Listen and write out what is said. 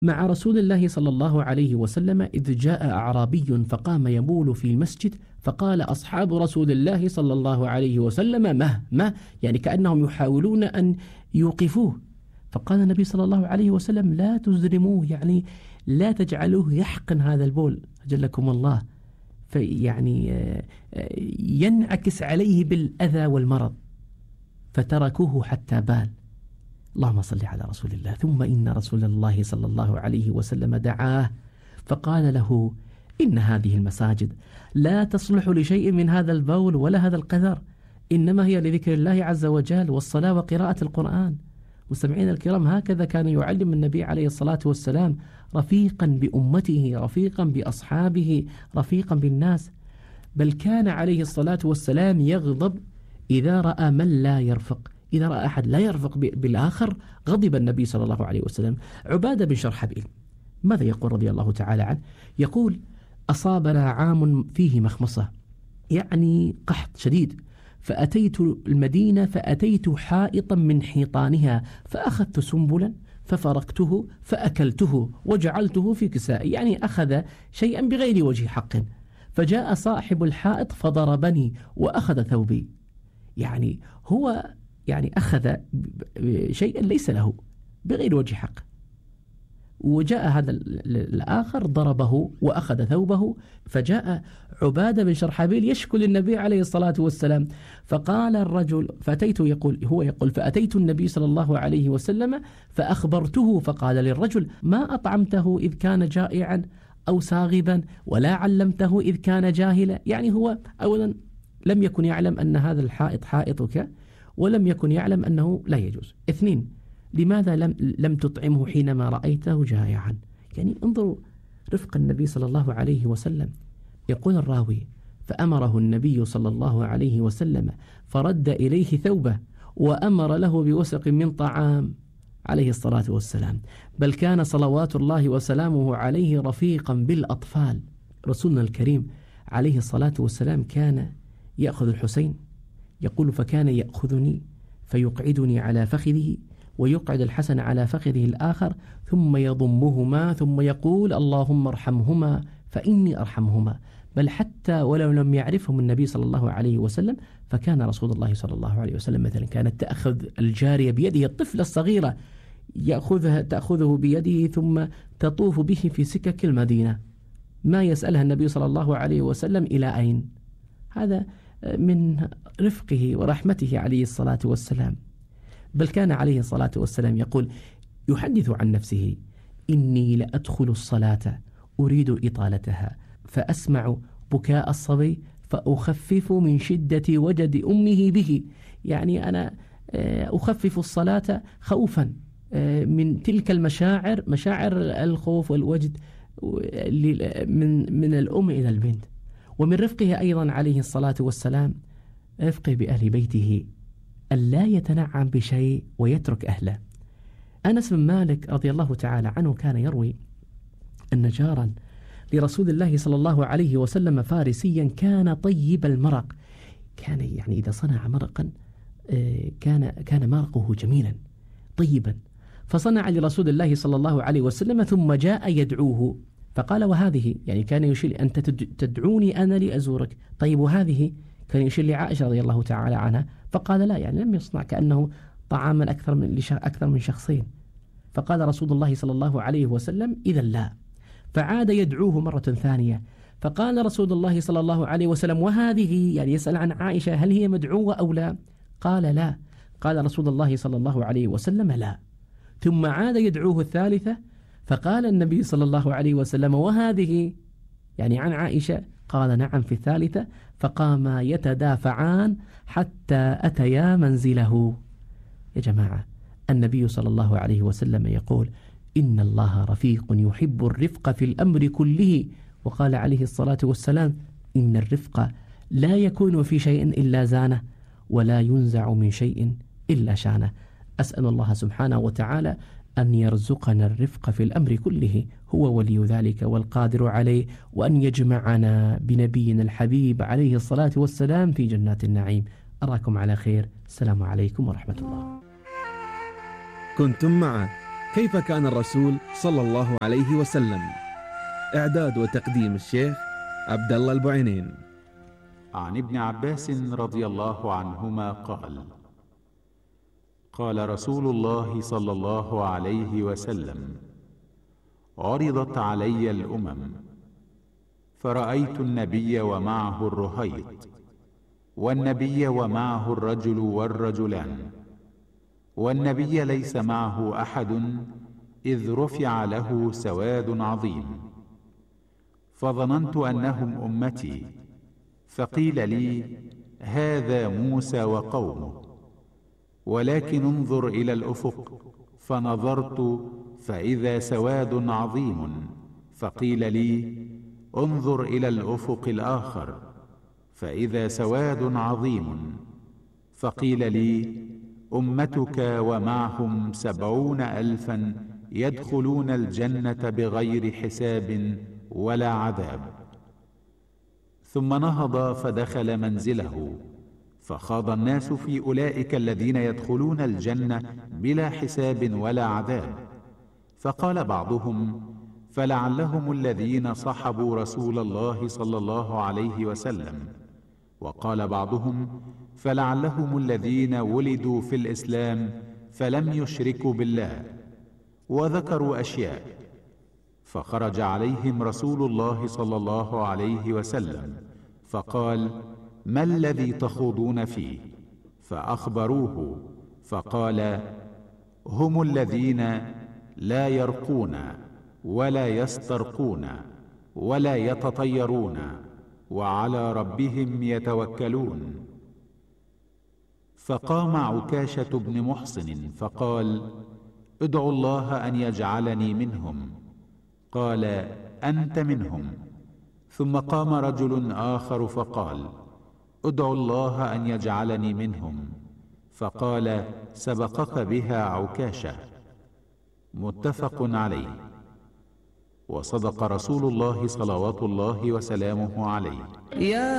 مع رسول الله صلى الله عليه وسلم إذ جاء أعرابي فقام يبول في المسجد، فقال أصحاب رسول الله صلى الله عليه وسلم ما يعني كأنهم يحاولون أن يوقفوه. فقال النبي صلى الله عليه وسلم لا تزرموه، يعني لا تجعلوه يحقن هذا البول أجلكم الله، فيعني ينعكس عليه بالأذى والمرض، فتركوه حتى بال. اللهم صل على رسول الله. ثم إن رسول الله صلى الله عليه وسلم دعاه فقال له إن هذه المساجد لا تصلح لشيء من هذا البول ولا هذا القذر، إنما هي لذكر الله عز وجل والصلاة وقراءة القرآن. مستمعين الكرام، هكذا كان يعلم النبي عليه الصلاة والسلام، رفيقا بأمته، رفيقا بأصحابه، رفيقا بالناس. بل كان عليه الصلاة والسلام يغضب إذا رأى من لا يرفق، إذا رأى أحد لا يرفق بالآخر غضب النبي صلى الله عليه وسلم. عبادة بن شرحبيل ماذا يقول رضي الله تعالى عنه؟ يقول أصابنا عام فيه مخمصة، يعني قحط شديد، فأتيت المدينة فأتيت حائطا من حيطانها فأخذت سنبلا ففرقته فأكلته وجعلته في كسائي، يعني أخذ شيئا بغير وجه حق، فجاء صاحب الحائط فضربني وأخذ ثوبي. يعني هو يعني أخذ شيئا ليس له بغير وجه حق، وجاء هذا الآخر ضربه وأخذ ثوبه. فجاء عبادة بن شرحبيل يشكو للنبي عليه الصلاة والسلام، فقال الرجل فأتيت النبي صلى الله عليه وسلم فأخبرته، فقال للرجل ما أطعمته إذ كان جائعا أو ساغبا ولا علمته إذ كان جاهلا. يعني هو أولا لم يكن يعلم أن هذا الحائط حائطك، ولم يكن يعلم أنه لا يجوز. 2، لماذا لم تطعمه حينما رأيته جائعا؟ يعني انظروا رفق النبي صلى الله عليه وسلم. يقول الراوي فأمره النبي صلى الله عليه وسلم فرد إليه ثوبه وأمر له بوسق من طعام عليه الصلاة والسلام. بل كان صلوات الله وسلامه عليه رفيقا بالأطفال. رسولنا الكريم عليه الصلاة والسلام كان يأخذ الحسين، يقول فكان يأخذني فيقعدني على فخذه ويقعد الحسن على فخذه الآخر، ثم يضمهما ثم يقول اللهم ارحمهما فإني أرحمهما. بل حتى ولو لم يعرفهم النبي صلى الله عليه وسلم، فكان رسول الله صلى الله عليه وسلم مثلا كانت تأخذ الجارية بيده، الطفلة الصغيرة تأخذه بيده ثم تطوف به في سكك المدينة، ما يسألها النبي صلى الله عليه وسلم إلى أين. هذا من رفقه ورحمته عليه الصلاة والسلام. بل كان عليه الصلاة والسلام يقول يحدث عن نفسه إني لأدخل الصلاة أريد إطالتها فأسمع بكاء الصبي فأخفف من شدة وجد أمه به. يعني أنا أخفف الصلاة خوفا من تلك المشاعر، مشاعر الخوف والوجد من الأم إلى البنت. ومن رفقه أيضا عليه الصلاة والسلام رفقه بأهل بيته، ألا يتنعم بشيء ويترك أهله. أنس بن مالك رضي الله تعالى عنه كان يروي أن جارا لرسول الله صلى الله عليه وسلم فارسيا كان طيب المرق، كان يعني إذا صنع مرقا كان مرقه جميلا طيبا، فصنع لرسول الله صلى الله عليه وسلم ثم جاء يدعوه فقال وهذه، يعني كان يشير أنت تدعوني أنا لأزورك، طيب وهذه، كان يشير لعائشة رضي الله تعالى عنها، فقال لا، يعني لم يصنع كأنه طعاما أكثر من شخصين. فقال رسول الله صلى الله عليه وسلم إذا لا، فعاد يدعوه مرة ثانية، فقال رسول الله صلى الله عليه وسلم وهذه، يعني يسأل عن عائشة هل هي مدعوة أو لا؟ قال لا. قال رسول الله صلى الله عليه وسلم لا. ثم عاد يدعوه الثالثة، فقال النبي صلى الله عليه وسلم وهذه، يعني عن عائشة؟ قال نعم في الثالثة. فقاما يتدافعان حتى أتيا منزله. يا جماعة، النبي صلى الله عليه وسلم يقول إن الله رفيق يحب الرفق في الأمر كله، وقال عليه الصلاة والسلام إن الرفق لا يكون في شيء إلا زانه، ولا ينزع من شيء إلا شانه. أسأل الله سبحانه وتعالى أن يرزقنا الرفق في الأمر كله، هو ولي ذلك والقادر عليه، وأن يجمعنا بنبينا الحبيب عليه الصلاة والسلام في جنات النعيم. أراكم على خير. السلام عليكم ورحمة الله. كنتم مع كيف كان الرسول صلى الله عليه وسلم؟ إعداد وتقديم الشيخ عبد الله البعينين. عن ابن عباس رضي الله عنهما قال: قال رسول الله صلى الله عليه وسلم: عرضت علي الأمم فرأيت النبي ومعه الرهيط، والنبي ومعه الرجل والرجلان، والنبي ليس معه أحد، إذ رفع له سواد عظيم، فظننت أنهم أمتي، فقيل لي: هذا موسى وقومه، ولكن انظر إلى الأفق، فنظرت فإذا سواد عظيم، فقيل لي: انظر إلى الأفق الآخر، فإذا سواد عظيم، فقيل لي: أمتك ومعهم 70,000 يدخلون الجنة بغير حساب ولا عذاب. ثم نهض فدخل منزله، فخاض الناس في أولئك الذين يدخلون الجنة بلا حساب ولا عذاب، فقال بعضهم: فلعلهم الذين صحبوا رسول الله صلى الله عليه وسلم، وقال بعضهم: فلعلهم الذين ولدوا في الإسلام فلم يشركوا بالله، وذكروا أشياء. فخرج عليهم رسول الله صلى الله عليه وسلم فقال: ما الذي تخوضون فيه؟ فأخبروه، فقال: هم الذين لا يرقون ولا يسترقون ولا يتطيرون وعلى ربهم يتوكلون. فقام عكاشة بن محصن فقال: ادعوا الله أن يجعلني منهم. قال: أنت منهم. ثم قام رجل آخر فقال: ادعوا الله أن يجعلني منهم. فقال: سبقك بها عكاشة. متفق عليه. وصدق رسول الله صلوات الله وسلامه عليه.